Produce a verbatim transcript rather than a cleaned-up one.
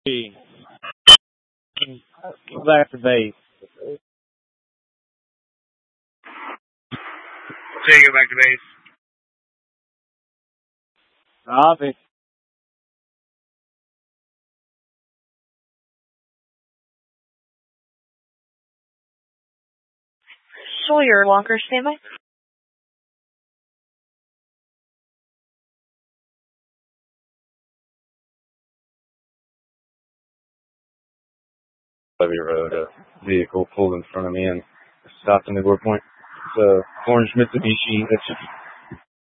Go back to base. Say go back to base. Copy. Sawyer, locker standby. Levy Road, a vehicle pulled in front of me and stopped in the door point. It's a orange Mitsubishi. It's